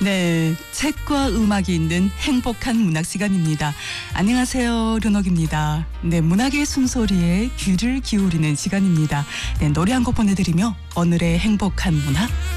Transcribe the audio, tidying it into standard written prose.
네, 책과 음악이 있는 행복한 문학 시간입니다. 안녕하세요, 류녹입니다. 네, 문학의 숨소리에 귀를 기울이는 시간입니다. 네, 노래 한 곡 보내드리며 오늘의 행복한 문학